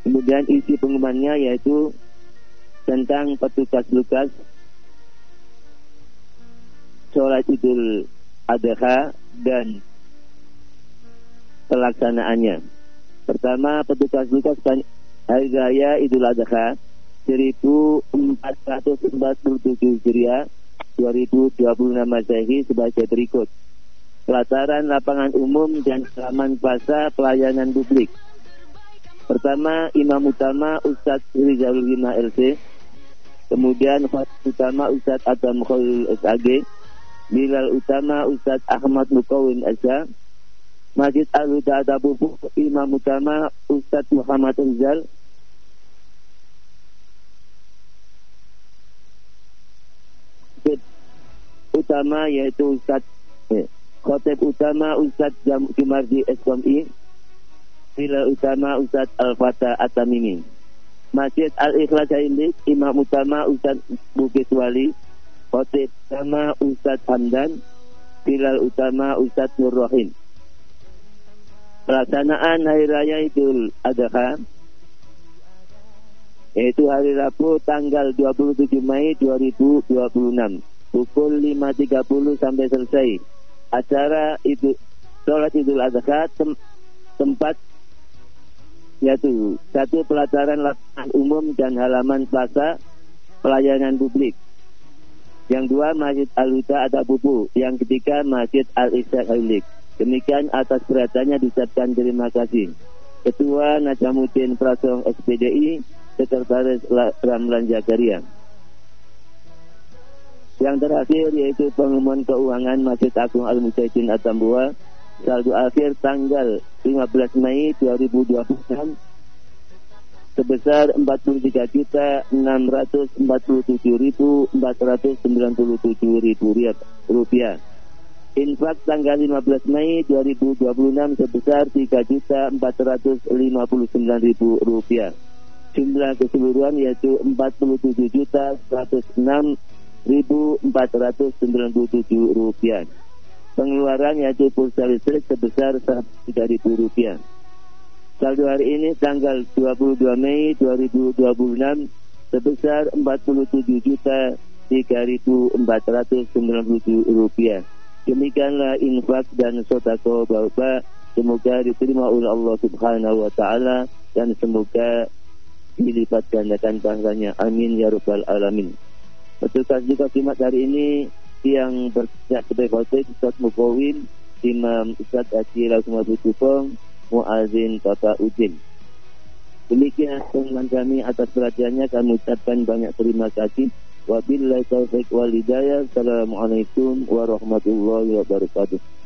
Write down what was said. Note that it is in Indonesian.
Kemudian isi pengumumannya yaitu tentang petugas lukas sholat Idul Adha dan pelaksanaannya. Pertama, petugas lukas hari raya Idul Adha 1447 Hijriah 2026 Masehi sebagai berikut. Pelataran lapangan umum dan halaman plaza pelayanan publik. Pertama, Imam Utama Ustadz Rizalul Hina LC. Kemudian Khatib Utama Ustadz Adam Khalil SAG. Bilal Utama Ustadz Ahmad Mukawin SH. Masjid Al-Huda Tabubuk Imam Utama Ustadz Muhammad Rizal. Utama yaitu Ustadz Khatib Utama Ustadz Jumardi SKMI. Bilal Utama Ustadz Al-Fatah At-Tamimi. Masjid Al-Ikhlas Jailik Imam Utama Ustadz Bukit Wali. Khatib Utama Ustadz Hamdan. Bilal Utama Ustadz Nur Rahim. Pelaksanaan Hari Raya Idul Adha yaitu hari Rabu tanggal 27 Mei 2026 pukul 5.30 sampai selesai. Acara itu sholat Idul Adha tempat yaitu 1. Pelataran lapangan umum dan halaman plaza pelayanan publik. Yang 2, Masjid Al-Huda Adabubu. Yang 3, Masjid Al-Isyad Hailik. Demikian atas perhatiannya diucapkan terima kasih. Ketua Najamuddin Prasong SPDI, Sekretaris Ramlan Jakaria. Yang terakhir yaitu pengumuman keuangan Masjid Agung Al-Mujahidin Atambua saldo akhir tanggal 15 Mei 2026 sebesar Rp43.647.497 Infak tanggal 15 Mei 2026 sebesar Rp3.459.000. Jumlah keseluruhan yaitu Rp41.106.497. Pengeluaran yaitu pulsa listrik sebesar Rp3.000. Saldo hari ini tanggal 22 Mei 2026 sebesar Rp43.3.497. Demikianlah infak dan sedekah Bapak, semoga diterima oleh Allah Subhanahu wa taala dan semoga dilipat gandakan pahalanya. Amin ya rabbal alamin. Petugas juga simak hari ini yang bersiap sebagai khotib Ustaz Mukawin, Imam Ustaz Haji Laksmana Tupong, Muazzin Bapak Udin. Demikian pengumuman kami atas perhatiannya, kami ucapkan banyak terima kasih. Wabillahi taufiq wal hidayah. Assalamualaikum warahmatullahi wabarakatuh.